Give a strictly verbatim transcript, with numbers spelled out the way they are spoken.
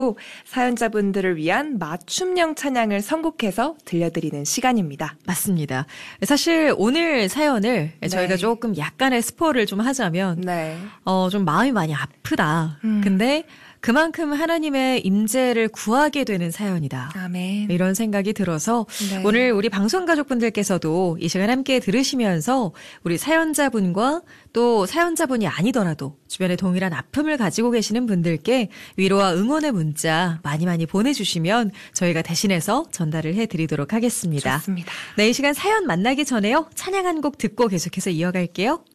사연자분들을 위한 맞춤형 찬양을 선곡해서 들려드리는 시간입니다. 맞습니다. 사실 오늘 사연을 네. 저희가 조금 약간의 스포를 좀 하자면 네. 어, 좀 마음이 많이 아프다. 음. 근데 그만큼 하나님의 임재를 구하게 되는 사연이다. 아멘. 이런 생각이 들어서 네. 오늘 우리 방송 가족분들께서도 이 시간 함께 들으시면서 우리 사연자분과 또 사연자분이 아니더라도 주변에 동일한 아픔을 가지고 계시는 분들께 위로와 응원의 문자 많이 많이 보내주시면 저희가 대신해서 전달을 해드리도록 하겠습니다. 좋습니다. 네, 이 시간 사연 만나기 전에요. 찬양 한 곡 듣고 계속해서 이어갈게요.